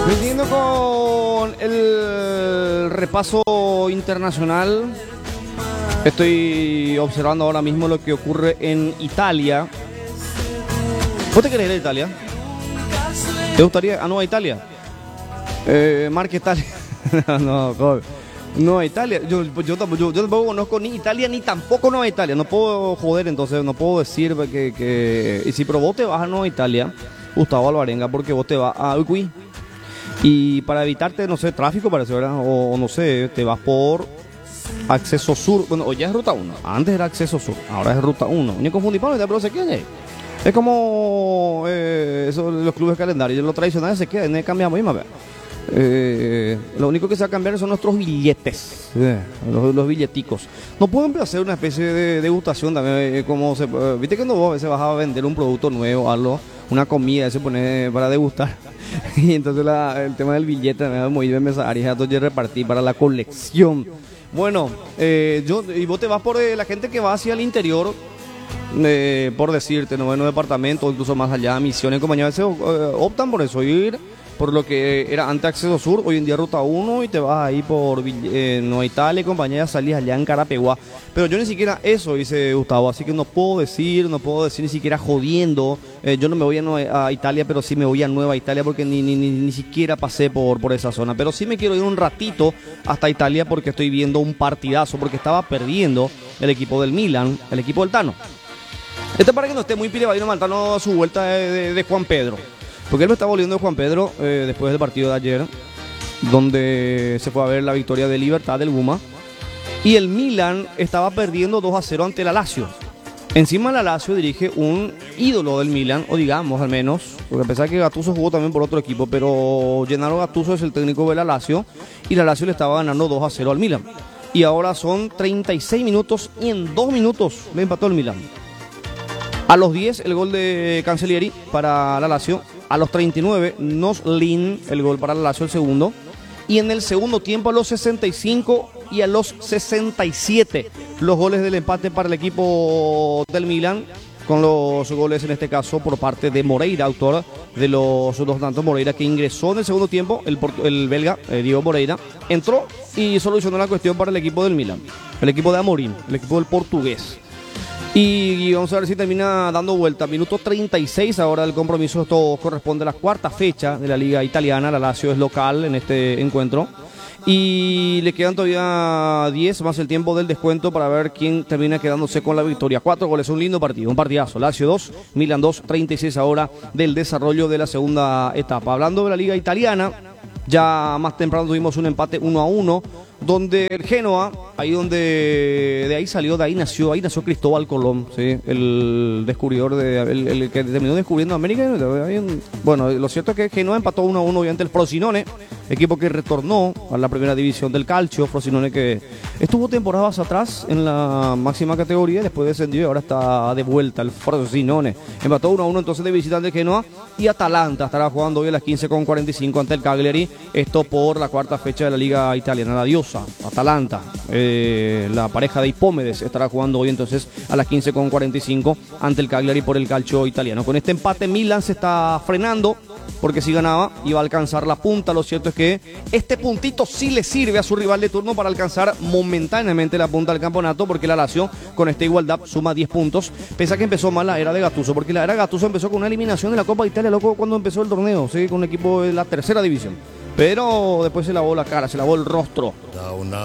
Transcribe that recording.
Siguiendo con el repaso internacional, estoy observando ahora mismo lo que ocurre en Italia. ¿Vos te querés ir a Italia? ¿Te gustaría? Ah, no, a Italia. Marca Italia. No, a Italia. Yo tampoco conozco ni Italia ni tampoco Nueva Italia. No puedo joder, entonces no puedo decir que... Y si pero vos te vas a Nueva Italia, Gustavo Alvarenga, porque vos te vas a Uruguay. Y para evitarte, no sé, tráfico parece, ¿verdad? O no sé, te vas por Acceso Sur. Bueno, o ya es Ruta 1. Antes era Acceso Sur, ahora es Ruta 1. Ni confundí, pero se queda. Es como eso, los clubes calendarios. Lo tradicional se queda, no cambiamos más. Lo único que se va a cambiar son nuestros billetes, los billeticos. No pueden hacer una especie de degustación también, viste que cuando vos a veces vas a vender un producto nuevo, algo, una comida, se pone para degustar. Y entonces el tema del billete me da muy bien, yo repartí para la colección. Bueno, y vos te vas por la gente que va hacia el interior, por decirte, noveno departamento, incluso más allá, Misiones, compañía, a veces optan por eso, ir por lo que era antes Acceso Sur, hoy en día Ruta 1, y te vas ahí por Nueva Italia y compañía, salís allá en Carapeguá. Pero yo ni siquiera eso hice, Gustavo, así que no puedo decir ni siquiera jodiendo. Yo no me voy a Italia, pero sí me voy a Nueva Italia porque ni siquiera pasé por esa zona. Pero sí me quiero ir un ratito hasta Italia porque estoy viendo un partidazo, porque estaba perdiendo el equipo del Milan, el equipo del Tano. Para que no esté muy pilevadino Maltano a su vuelta de Juan Pedro. Porque él me está volviendo de Juan Pedro después del partido de ayer, donde se fue a ver la victoria de Libertad del Guma. Y el Milan estaba perdiendo 2-0 ante la Lazio. Encima la Lazio dirige un ídolo del Milan, o digamos al menos, porque a pesar que Gattuso jugó también por otro equipo, pero Gennaro Gattuso es el técnico de la Lazio, y la Lazio le estaba ganando 2-0 al Milan. Y ahora son 36 minutos y en 2 minutos le empató el Milan. A los 10 el gol de Cancellieri para la Lazio. A los 39, Noslin, el gol para la Lazio, el segundo. Y en el segundo tiempo, a los 65 y a los 67, los goles del empate para el equipo del Milan, con los goles en este caso por parte de Moreira, autor de los dos tantos. Moreira, que ingresó en el segundo tiempo, el belga, Diego Moreira, entró y solucionó la cuestión para el equipo del Milan, el equipo de Amorim, el equipo del portugués. Y vamos a ver si termina dando vuelta. Minuto 36 ahora del compromiso. Esto corresponde a la cuarta fecha de la Liga Italiana. La Lazio es local en este encuentro. Y le quedan todavía 10 más el tiempo del descuento para ver quién termina quedándose con la victoria. 4 goles, un lindo partido, un partidazo. Lazio 2, Milan 2, 36 ahora del desarrollo de la segunda etapa. Hablando de la Liga Italiana, ya más temprano tuvimos un empate 1-1, donde el Genoa, de ahí nació Cristóbal Colón, ¿sí? El descubridor, el que terminó descubriendo América. Bueno, lo cierto es que Genoa empató 1-1 ante el Frosinone, equipo que retornó a la primera división del calcio. Frosinone que estuvo temporadas atrás en la máxima categoría, después descendió y ahora está de vuelta el Frosinone. Empató 1-1 entonces de visitante Genoa, y Atalanta estará jugando hoy a las 15:45 ante el Cagliari, esto por la cuarta fecha de la Liga Italiana. La diosa Atalanta, la pareja de Hipómedes, estará jugando hoy entonces a las 15:45 ante el Cagliari por el calcio italiano. Con este empate Milan se está frenando, porque si ganaba iba a alcanzar la punta. Lo cierto es que este puntito sí le sirve a su rival de turno para alcanzar momentáneamente la punta del campeonato, porque la Lazio con esta igualdad suma 10 puntos, pese a que empezó mal la era de Gattuso, porque la era de Gattuso empezó con una eliminación de la Copa de Italia, loco, cuando empezó el torneo, ¿sí? Con un equipo de la tercera división, pero después se lavó la cara, se lavó el rostro.